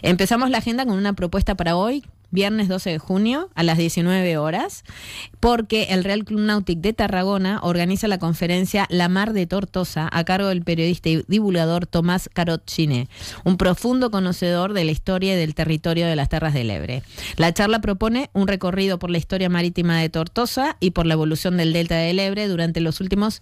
Empezamos la agenda con una propuesta para hoy, viernes 12 de junio a las 19 horas, porque el Real Club Náutic de Tarragona organiza la conferencia La Mar de Tortosa a cargo del periodista y divulgador Tomás Carot-Giné, un profundo conocedor de la historia y del territorio de las Terras del Ebre. La charla propone un recorrido por la historia marítima de Tortosa y por la evolución del delta del Ebre durante los últimos...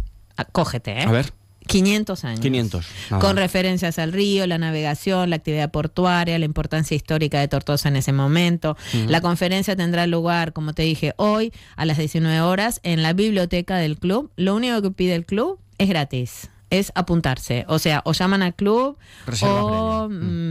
Cógete, A ver. 500 años. 500. Con referencias al río, la navegación, la actividad portuaria, la importancia histórica de Tortosa en ese momento. La conferencia tendrá lugar, como te dije, hoy a las 19 horas en la biblioteca del club. Lo único que pide el club es gratis. Es apuntarse, o sea, o llaman al club Reserva o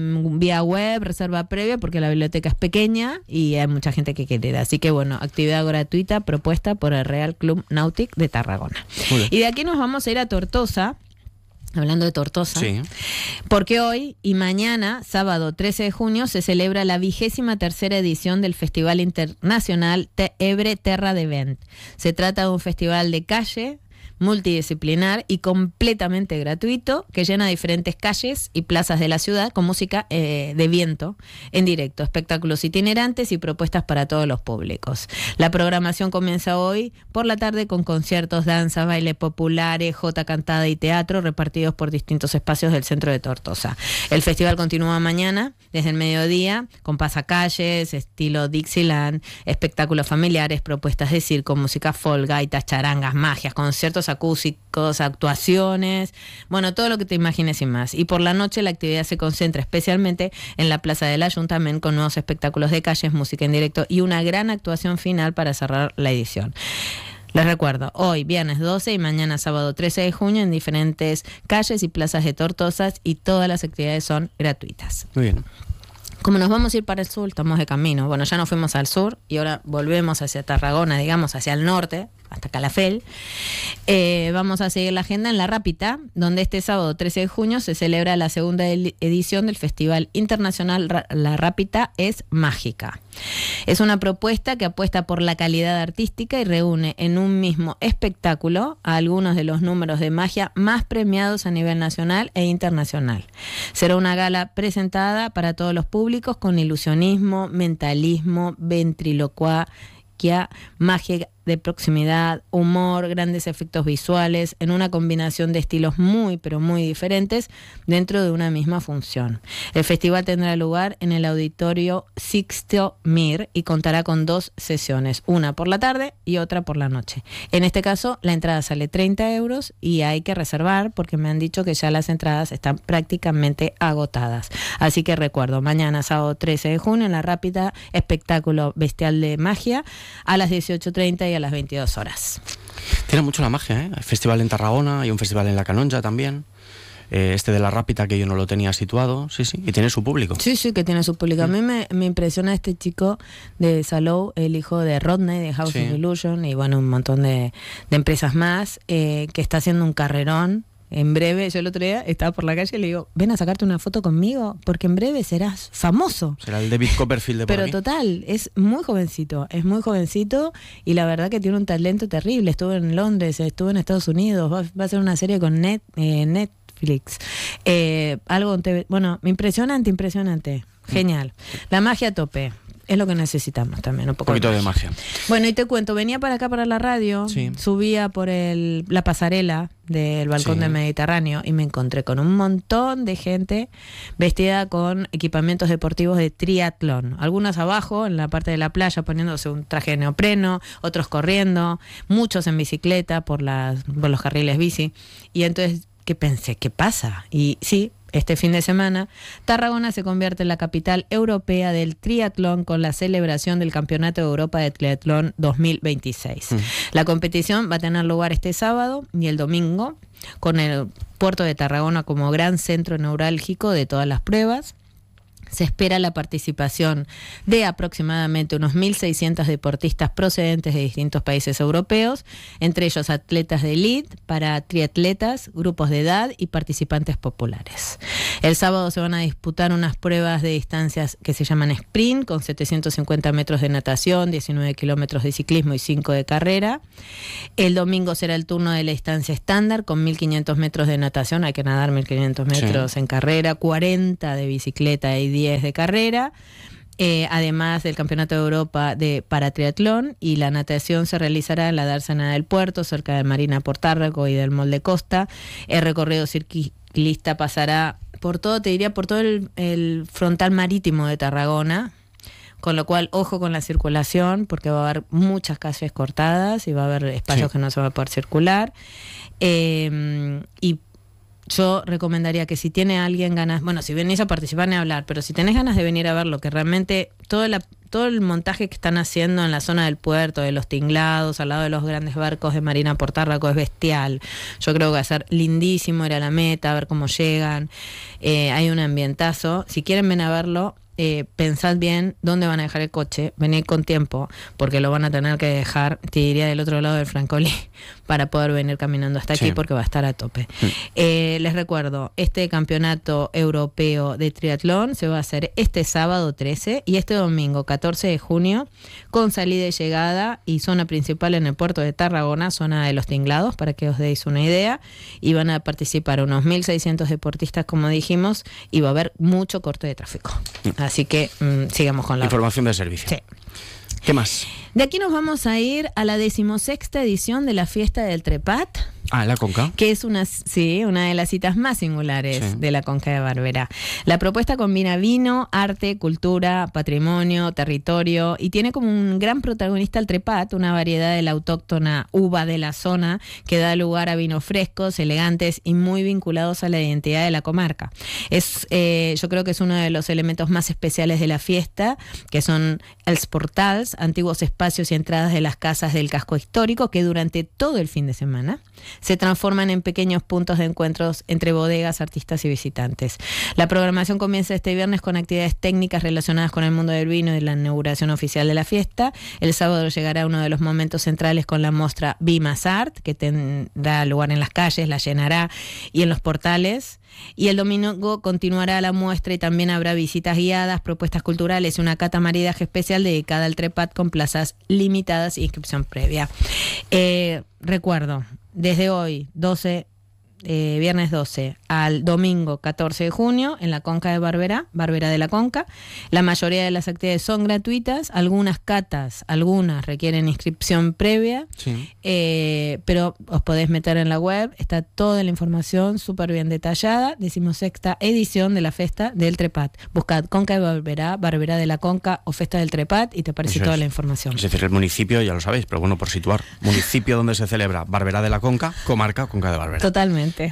vía web, reserva previa, porque la biblioteca es pequeña y hay mucha gente que quiere ir. Así que bueno, actividad gratuita propuesta por el Real Club Náutic de Tarragona. Y de aquí nos vamos a ir a Tortosa. Hablando de Tortosa, Sí. Porque hoy y mañana, sábado 13 de junio, se celebra la 23ª edición del Festival Internacional Ebre Terra d'Event. Se trata de un festival de calle, multidisciplinar y completamente gratuito, que llena diferentes calles y plazas de la ciudad con música de viento en directo, espectáculos itinerantes y propuestas para todos los públicos. La programación comienza hoy por la tarde con conciertos, danzas, bailes populares, jota cantada y teatro repartidos por distintos espacios del centro de Tortosa. El festival continúa mañana desde el mediodía con pasacalles, estilo Dixieland, espectáculos familiares, propuestas de circo, música folk, gaitas, charangas, magias, conciertos acústicos, actuaciones, bueno, todo lo que te imagines y más. Y por la noche la actividad se concentra especialmente en la plaza del Ayuntamiento con nuevos espectáculos de calles, música en directo y una gran actuación final para cerrar la edición. Les recuerdo, hoy viernes 12 y mañana sábado 13 de junio en diferentes calles y plazas de Tortosas, y todas las actividades son gratuitas. Muy bien. Como nos vamos a ir para el sur, estamos de camino. Bueno, ya nos fuimos al sur y ahora volvemos hacia Tarragona, digamos, hacia el norte, hasta Calafell. Vamos a seguir la agenda en La Rápita, donde este sábado 13 de junio se celebra la segunda edición del Festival Internacional La Rápita es Mágica. Es una propuesta que apuesta por la calidad artística y reúne en un mismo espectáculo a algunos de los números de magia más premiados a nivel nacional e internacional. Será una gala presentada para todos los públicos con ilusionismo, mentalismo, ventriloquia, magia de proximidad, humor, grandes efectos visuales, en una combinación de estilos muy, pero muy diferentes dentro de una misma función. El festival tendrá lugar en el Auditorio Sixto Mir y contará con 2 sesiones, una por la tarde y otra por la noche. En este caso, la entrada sale 30 euros y hay que reservar porque me han dicho que ya las entradas están prácticamente agotadas. Así que recuerdo, mañana, sábado 13 de junio, en La Rápida, espectáculo bestial de magia a las 18:30 y a las 22 horas. Tiene mucho la magia, ¿eh? Hay festival en Tarragona, hay un festival en La Canonja también. Este de La Rápita, que yo no lo tenía situado, sí, y tiene su público. Sí, que tiene su público. A mí me impresiona este chico de Salou, el hijo de Rodney, de House of Illusion, y bueno, un montón de empresas más, que está haciendo un carrerón. En breve, yo el otro día estaba por la calle y le digo, ven a sacarte una foto conmigo, porque en breve serás famoso. Será el David Copperfield de por Pero aquí. total, es muy jovencito y la verdad que tiene un talento terrible. Estuvo en Londres, estuvo en Estados Unidos, va a hacer una serie con Netflix. Algo en TV, bueno, impresionante, genial. La magia a tope. Es lo que necesitamos también, un poquito de magia. Bueno, y te cuento, venía para acá, para la radio, subía por la pasarela del balcón del Mediterráneo y me encontré con un montón de gente vestida con equipamientos deportivos de triatlón. Algunos abajo, en la parte de la playa, poniéndose un traje de neopreno, otros corriendo, muchos en bicicleta por los carriles bici. Y entonces, ¿qué pensé? ¿Qué pasa? Y sí, este fin de semana, Tarragona se convierte en la capital europea del triatlón con la celebración del Campeonato de Europa de Triatlón 2026. La competición va a tener lugar este sábado y el domingo, con el puerto de Tarragona como gran centro neurálgico de todas las pruebas. Se espera la participación de aproximadamente unos 1.600 deportistas procedentes de distintos países europeos, entre ellos atletas de élite, para triatletas, grupos de edad y participantes populares. El sábado se van a disputar unas pruebas de distancias que se llaman sprint, con 750 metros de natación, 19 kilómetros de ciclismo y 5 de carrera. El domingo será el turno de la distancia estándar, con 1.500 metros de natación, hay que nadar 1.500 metros en carrera, 40 de bicicleta y 10 de carrera. Además del Campeonato de Europa para triatlón, y la natación se realizará en la dársena del Puerto, cerca de Marina Portárraco y del Molde Costa. El recorrido ciclista pasará por todo, te diría, por todo el frontal marítimo de Tarragona, con lo cual ojo con la circulación, porque va a haber muchas calles cortadas y va a haber espacios que no se va a poder circular. Y yo recomendaría que si tiene alguien ganas, bueno, si venís a participar ni a hablar, pero si tenés ganas de venir a ver lo que realmente, todo el montaje que están haciendo en la zona del puerto, de los tinglados, al lado de los grandes barcos de Marina Portárraco, es bestial. Yo creo que va a ser lindísimo ir a la meta, a ver cómo llegan. Hay un ambientazo. Si quieren ven a verlo, pensad bien dónde van a dejar el coche, venid con tiempo, porque lo van a tener que dejar, te diría, del otro lado del Francolí, para poder venir caminando hasta aquí, porque va a estar a tope. Les recuerdo, este campeonato europeo de triatlón se va a hacer este sábado 13 y este domingo 14 de junio, con salida y llegada y zona principal en el puerto de Tarragona, zona de los Tinglados, para que os deis una idea, y van a participar unos 1.600 deportistas, como dijimos, y va a haber mucho corte de tráfico. Así que sigamos con la información de servicio. Sí. ¿Qué más? De aquí nos vamos a ir a la 16ª edición de la Fiesta del Trepat. La Conca. Que es una de las citas más singulares de la Conca de Barberá. La propuesta combina vino, arte, cultura, patrimonio, territorio, y tiene como un gran protagonista el trepat, una variedad de la autóctona uva de la zona que da lugar a vinos frescos, elegantes y muy vinculados a la identidad de la comarca. Yo creo que es uno de los elementos más especiales de la fiesta, que son els portals, antiguos espacios y entradas de las casas del casco histórico, que durante todo el fin de semana se transforman en pequeños puntos de encuentros entre bodegas, artistas y visitantes. La programación comienza este viernes con actividades técnicas relacionadas con el mundo del vino y la inauguración oficial de la fiesta. El sábado llegará uno de los momentos centrales con la muestra Vimas Art, que tendrá lugar en las calles, la llenará, y en los portales. Y el domingo continuará la muestra y también habrá visitas guiadas, propuestas culturales y una cata maridaje especial dedicada al trepat con plazas limitadas e inscripción previa. Recuerdo, desde hoy, viernes 12 al domingo 14 de junio en la Conca de Barberá de la Conca. La mayoría de las actividades son gratuitas, algunas requieren inscripción previa, pero os podés meter en la web, está toda la información súper bien detallada. 16ª edición de la Fiesta del Trepat. Buscad Conca de Barberá de la Conca o Fiesta del Trepat y te aparece toda la información. Es decir, el municipio, ya lo sabéis, pero bueno, por situar, municipio donde se celebra Barberá de la Conca, comarca Conca de Barberá. Totalmente.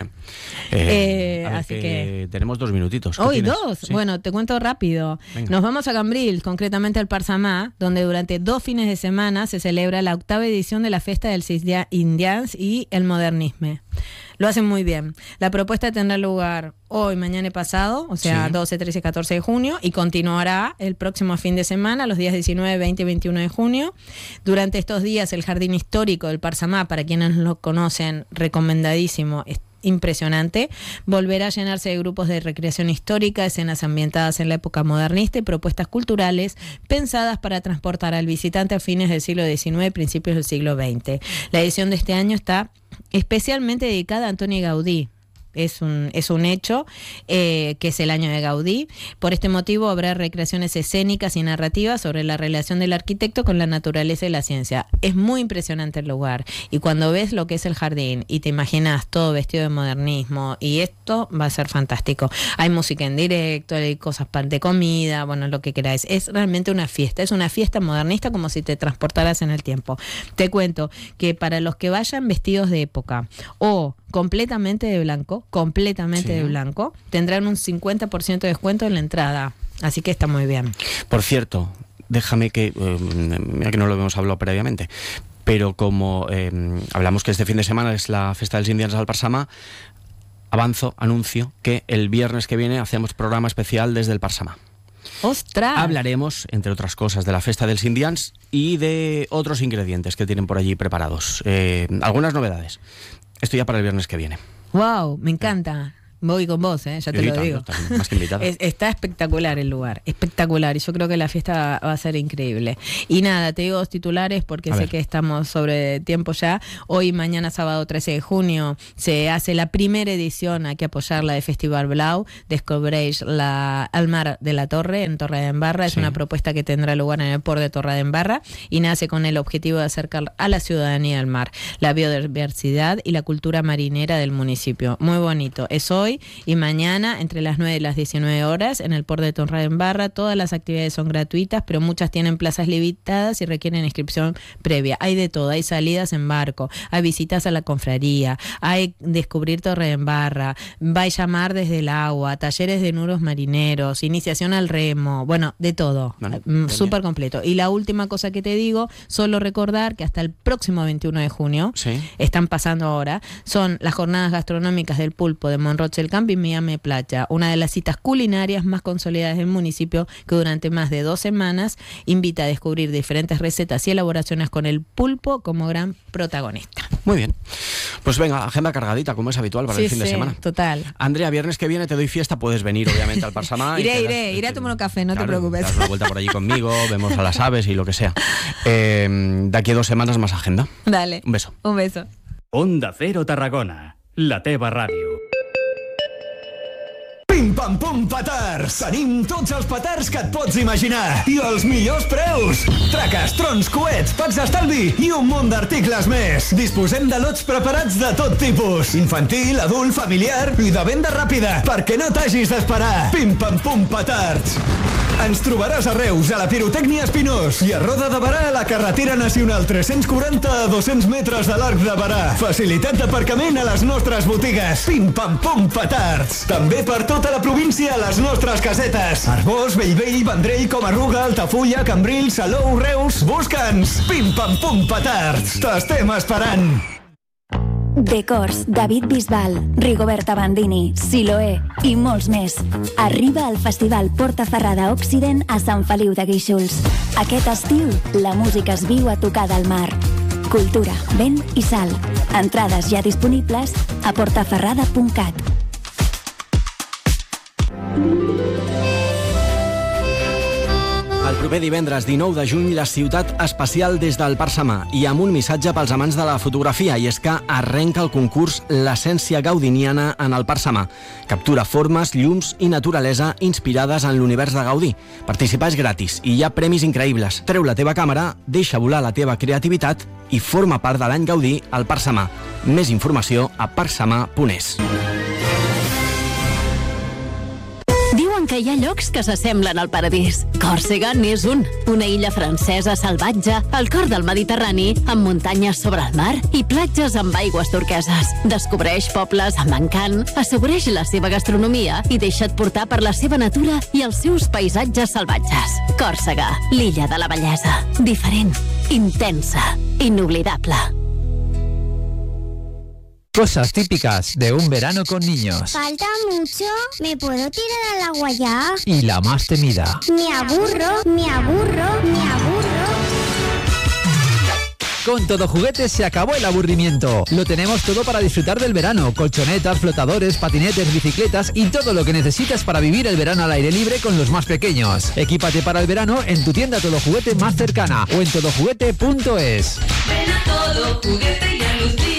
Así que tenemos 2 minutitos. Hoy 2. ¿Sí? Bueno, te cuento rápido. Venga. Nos vamos a Cambrils, concretamente al Parsamà, donde durante 2 fines de semana se celebra la 8ª edición de la Festa dels Indians y el Modernisme. Lo hacen muy bien. La propuesta tendrá lugar hoy, mañana y pasado, o sea, 12, 13 y 14 de junio, y continuará el próximo fin de semana, los días 19, 20 y 21 de junio. Durante estos días, el Jardín Histórico del Parsamà, para quienes lo conocen, recomendadísimo, impresionante, volverá a llenarse de grupos de recreación histórica, escenas ambientadas en la época modernista y propuestas culturales pensadas para transportar al visitante a fines del siglo XIX y principios del siglo XX. La edición de este año está especialmente dedicada a Antoni Gaudí. Es un hecho que es el año de Gaudí. Por este motivo habrá recreaciones escénicas y narrativas sobre la relación del arquitecto con la naturaleza y la ciencia. Es muy impresionante el lugar, y cuando ves lo que es el jardín y te imaginas todo vestido de modernismo, y esto va a ser fantástico. Hay música en directo, hay cosas de comida, bueno, lo que queráis. Es realmente una fiesta, es una fiesta modernista, como si te transportaras en el tiempo. Te cuento que para los que vayan vestidos de época o completamente de blanco, tendrán un 50% de descuento en la entrada. Así que está muy bien. Por cierto, déjame que, mira que no lo hemos hablado previamente, pero como hablamos que este fin de semana es la Festa dels Indians al Parsamà, anuncio que el viernes que viene hacemos programa especial desde el Parsamà. ¡Ostras! Hablaremos, entre otras cosas, de la Festa dels Indians y de otros ingredientes que tienen por allí preparados. Algunas novedades. Esto ya para el viernes que viene. ¡Wow! Me encanta. voy con vos, ya te lo digo. Más que invitada. Está espectacular el lugar, espectacular, y yo creo que la fiesta va a ser increíble. Y nada, te digo 2 titulares porque sé que estamos sobre tiempo ya. Hoy, mañana, sábado 13 de junio, se hace la primera edición, hay que apoyarla, de Festival Blau. Descubreix al mar de la Torre, en Torredembarra. Es una propuesta que tendrá lugar en el puerto de Torredembarra y nace con el objetivo de acercar a la ciudadanía al mar, la biodiversidad y la cultura marinera del municipio. Muy bonito. Es hoy y mañana, entre las 9 y las 19 horas, en el puerto de Torredembarra. Todas las actividades son gratuitas, pero muchas tienen plazas limitadas y requieren inscripción previa. Hay de todo, hay salidas en barco, hay visitas a la confraría, hay descubrir Torredembarra, vais a mar desde el agua, talleres de nudos marineros, iniciación al remo, bueno, de todo. Súper completo. Y la última cosa que te digo, solo recordar que hasta el próximo 21 de junio, están pasando ahora, son las jornadas gastronómicas del pulpo de Monroche el Camp y Miami Playa, una de las citas culinarias más consolidadas del municipio, que durante más de 2 semanas invita a descubrir diferentes recetas y elaboraciones con el pulpo como gran protagonista. Muy bien. Pues venga, agenda cargadita, como es habitual para el fin de semana. Total. Andrea, viernes que viene te doy fiesta, puedes venir obviamente al Parsamá. Iré a tomar un café, no te preocupes. Das una vuelta por allí conmigo, vemos a las aves y lo que sea. De aquí a 2 semanas más agenda. Dale. Un beso. Un beso. Onda Cero Tarragona, la teva ràdio. Pim pam pum petards! Tenim tots els petards que et pots imaginar i els millors preus! Traques, trons, coets, packs d'estalvi i un munt d'articles més! Disposem de lots preparats de tot tipus, infantil, adult, familiar i de venda ràpida, perquè no t'hagis d'esperar! Pim pam pum petards! Ens trobaràs a Reus, a la Pirotècnia Espinós i a Roda de Barà, a la carretera nacional 340 a 200 metres de l'Arc de Barà. Facilitat d'aparcament a les nostres botigues. Pim pam pum petards! També per tota la província a les nostres casetes. Arbós, Bellvei, Vendrell, Comarruga, Altafulla, Cambrils, Salou, Reus. Busca'ns! Pim pam pum petards! T'estem esperant! Decors, David Bisbal, Rigoberta Bandini, Siloé i molts més. Arriba al Festival Portaferrada Occident a Sant Feliu de Guíxols. Aquest estiu, la música es viu a tocar del mar. Cultura, vent i sal. Entrades ja disponibles a portaferrada.cat. El proper divendres 19 de juny, la ciutat especial des del Parsamà, i amb un missatge pels amants de la fotografia, i és que arrenca el concurs L'essència gaudiniana en el Parsamà. Captura formes, llums i naturalesa inspirades en l'univers de Gaudí. Participar és gratis i hi ha premis increïbles. Treu la teva càmera, deixa volar la teva creativitat i forma part de l'any Gaudí al Parsamà. Més informació a parsamà.es. Diuen que hi ha llocs que s'assemblen al paradís. Còrsega n'és una illa francesa salvatge al cor del Mediterrani, amb muntanyes sobre el mar i platges amb aigües turqueses. Descobreix pobles amb encant, assaboreix la seva gastronomia i deixa't portar per la seva natura i els seus paisatges salvatges. Còrsega, l'illa de la bellesa. Diferent, intensa, inoblidable. Cosas típicas de un verano con niños. Falta mucho, ¿me puedo tirar al agua ya? Y la más temida. Me aburro, me aburro, me aburro. Con Todo Juguetes se acabó el aburrimiento. Lo tenemos todo para disfrutar del verano. Colchonetas, flotadores, patinetes, bicicletas y todo lo que necesitas para vivir el verano al aire libre con los más pequeños. Equípate para el verano en tu tienda Todo Juguete más cercana o en todojuguete.es. Ven a Todo Juguete y alucinarás.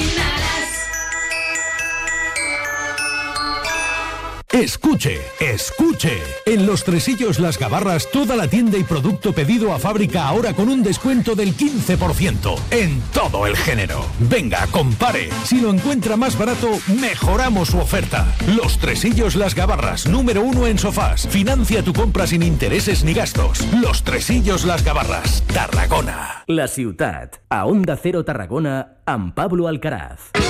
Escuche, escuche. En Los Tresillos Las Gabarras, toda la tienda y producto pedido a fábrica ahora con un descuento del 15% en todo el género. Venga, compare. Si lo encuentra más barato, mejoramos su oferta. Los Tresillos Las Gabarras, número 1 en sofás. Financia tu compra sin intereses ni gastos. Los Tresillos Las Gabarras, Tarragona. La ciutat, a Onda Cero Tarragona, amb Pablo Alcaraz.